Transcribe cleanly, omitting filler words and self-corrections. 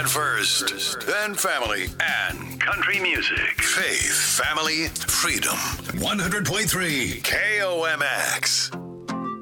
God first, then family and country music. Faith, family, freedom. 100.3 KOMX.